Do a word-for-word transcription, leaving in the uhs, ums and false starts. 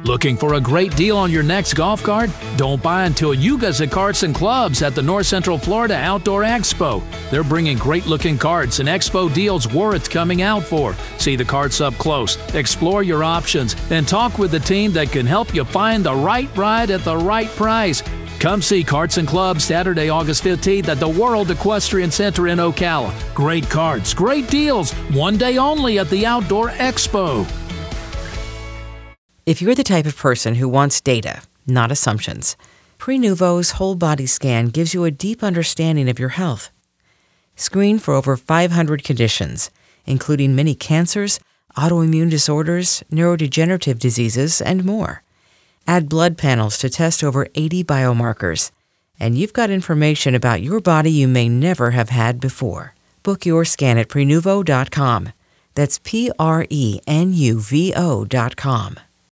Looking for a great deal on your next golf cart? Don't buy until you visit Carts and Clubs at the North Central Florida Outdoor Expo. They're bringing great-looking carts and expo deals worth coming out for. See the carts up close, explore your options, and talk with the team that can help you find the right ride at the right price. Come see Carts and Clubs Saturday, August fifteenth at the World Equestrian Center in Ocala. Great carts, great deals, one day only at the Outdoor Expo. If you're the type of person who wants data, not assumptions, Prenuvo's whole body scan gives you a deep understanding of your health. Screen for over five hundred conditions, including many cancers, autoimmune disorders, neurodegenerative diseases, and more. Add blood panels to test over eighty biomarkers, and you've got information about your body you may never have had before. Book your scan at Prenuvo dot com. That's P R E N U V O dot com.